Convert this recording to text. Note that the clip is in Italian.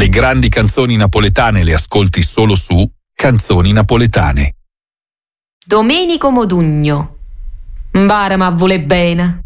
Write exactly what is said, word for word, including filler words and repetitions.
Le grandi canzoni napoletane le ascolti solo su Canzoni Napoletane. Domenico Modugno. Mbara ma vuole bene.